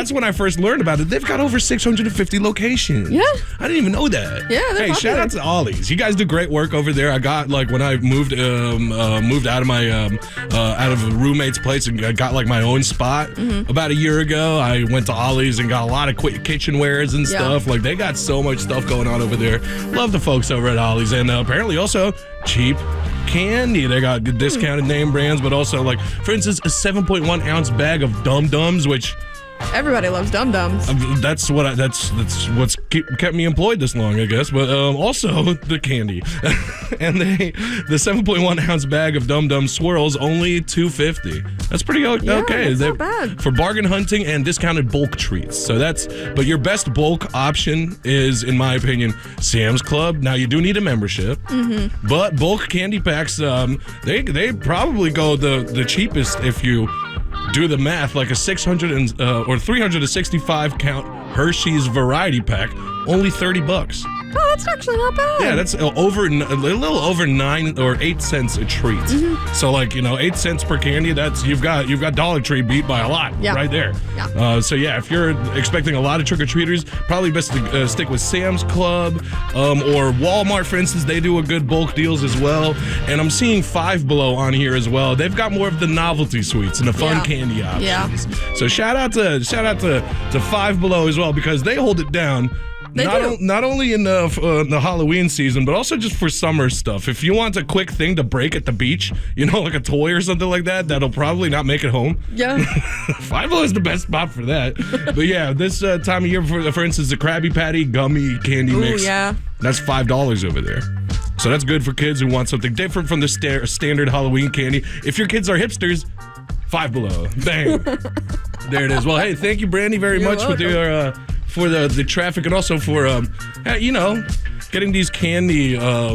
that's when I first learned about it. They've got over 650 locations. Yeah. I didn't even know that. Yeah, they're Hey, popular. shout out to Ollie's. You guys do great work over there. I got, like, when I moved out of my out of a roommate's place and I got, like, my own spot about a year ago, I went to Ollie's and got a lot of kitchenwares and stuff. Like, they got so much stuff going on over there. Love the folks over at Ollie's. And apparently also cheap candy. They got good discounted name brands, but also, like, for instance, a 7.1 ounce bag of Dum Dums, which Everybody loves Dum Dums. that's what's kept me employed this long, I guess. But also the candy, and the 7.1 ounce bag of Dum Dum swirls only $2.50. That's pretty okay. That's not bad for bargain hunting and discounted bulk treats. So but your best bulk option is, in my opinion, Sam's Club. Now you do need a membership, but bulk candy packs, they probably go the cheapest if you do the math, like a 600 or 365 count Hershey's variety pack, only $30. Oh, that's actually not bad. Yeah, that's a little over 9 or 8 cents a treat. So, like, 8 cents per candy. That's you've got Dollar Tree beat by a lot right there. Yeah. So yeah, if you're expecting a lot of trick or treaters, probably best to stick with Sam's Club or Walmart, for instance. They do a good bulk deals as well. And I'm seeing Five Below on here as well. They've got more of the novelty sweets and the fun candy options. Yeah. So shout out to Five Below as well, because they hold it down. Not only in the Halloween season, but also just for summer stuff. If you want a quick thing to break at the beach, like a toy or something like that, that'll probably not make it home. Yeah. Five Below is the best spot for that. But yeah, this time of year, for instance, the Krabby Patty gummy candy mix. Yeah. That's $5 over there. So that's good for kids who want something different from the standard Halloween candy. If your kids are hipsters, Five Below. Bang. There it is. Well, hey, thank you, Brandy, very much welcome. with your for the traffic, and also for getting these candy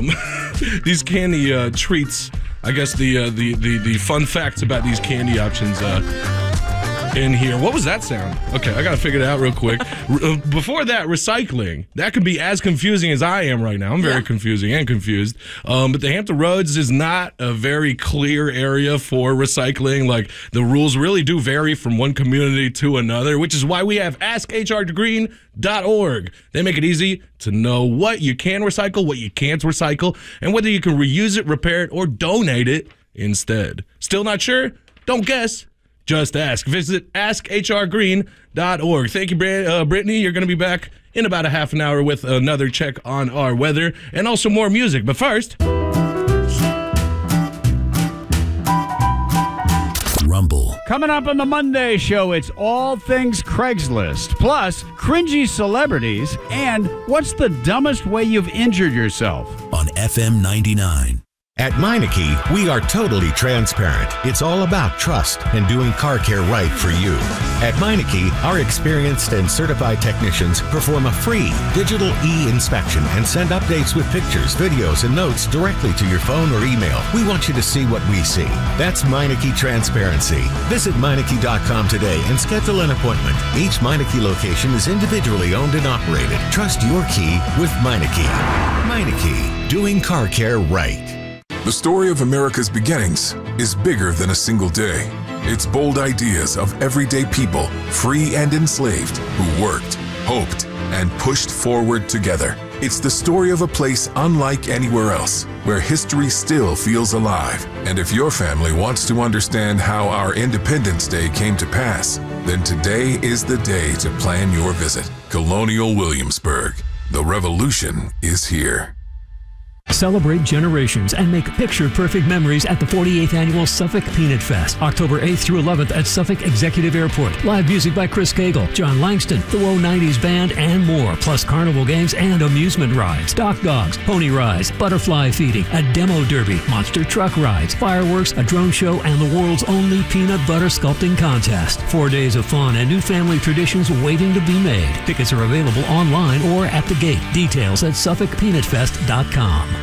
treats. I guess the fun facts about these candy options in here. What was that sound? Okay, I gotta figure it out real quick. Before that, recycling. That could be as confusing as I am right now. I'm very confused. But the Hampton Roads is not a very clear area for recycling. Like, the rules really do vary from one community to another, which is why we have AskHRGreen.org. They make it easy to know what you can recycle, what you can't recycle, and whether you can reuse it, repair it, or donate it instead. Still not sure? Don't guess. Just ask. Visit AskHRGreen.org. Thank you, Brittany. You're going to be back in about a half an hour with another check on our weather and also more music. But first, Rumble. Coming up on the Monday show, it's all things Craigslist, plus cringy celebrities, and what's the dumbest way you've injured yourself? On FM 99. At Meineke, we are totally transparent. It's all about trust and doing car care right for you. At Meineke, our experienced and certified technicians perform a free digital e-inspection and send updates with pictures, videos, and notes directly to your phone or email. We want you to see what we see. That's Meineke Transparency. Visit Meineke.com today and schedule an appointment. Each Meineke location is individually owned and operated. Trust your key with Meineke. Meineke, doing car care right. The story of America's beginnings is bigger than a single day. It's bold ideas of everyday people, free and enslaved, who worked, hoped, and pushed forward together. It's the story of a place unlike anywhere else, where history still feels alive. And if your family wants to understand how our Independence Day came to pass, then today is the day to plan your visit. Colonial Williamsburg. The revolution is here. Celebrate generations and make picture-perfect memories at the 48th Annual Suffolk Peanut Fest, October 8th through 11th at Suffolk Executive Airport. Live music by Chris Cagle, John Langston, the Woe 90s Band, and more, plus carnival games and amusement rides, dock dogs, pony rides, butterfly feeding, a demo derby, monster truck rides, fireworks, a drone show, and the world's only peanut butter sculpting contest. 4 days of fun and new family traditions waiting to be made. Tickets are available online or at the gate. Details at SuffolkPeanutFest.com.